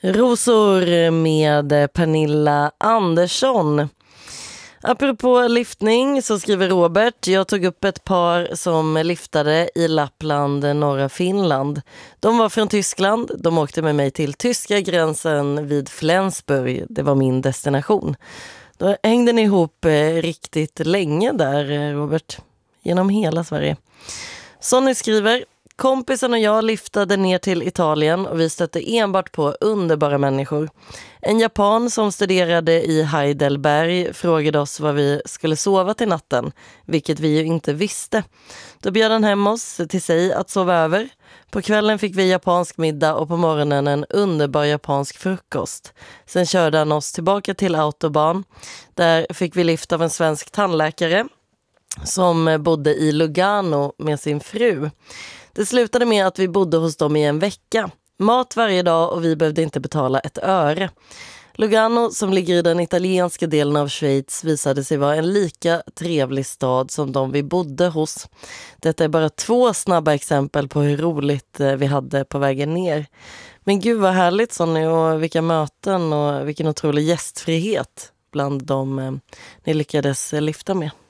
Rosor med Pernilla Andersson. Apropå liftning så skriver Robert: jag tog upp ett par som liftade i Lappland, norra Finland. De var från Tyskland. De åkte med mig till tyska gränsen vid Flensburg. Det var min destination. Då hängde ni ihop riktigt länge där, Robert. Genom hela Sverige. Sonny skriver: kompisen och jag liftade ner till Italien och vi stötte enbart på underbara människor. En japan som studerade i Heidelberg frågade oss var vi skulle sova till natten, vilket vi ju inte visste. Då bjöd han hem oss till sig att sova över. På kvällen fick vi japansk middag och på morgonen en underbar japansk frukost. Sen körde han oss tillbaka till Autobahn. Där fick vi lift av en svensk tandläkare som bodde i Lugano med sin fru. Det slutade med att vi bodde hos dem i en vecka. Mat varje dag och vi behövde inte betala ett öre. Lugano, som ligger i den italienska delen av Schweiz, visade sig vara en lika trevlig stad som de vi bodde hos. Detta är bara 2 snabba exempel på hur roligt vi hade på vägen ner. Men gud vad härligt, Sonny, och vilka möten och vilken otrolig gästfrihet bland dem ni lyckades lyfta med.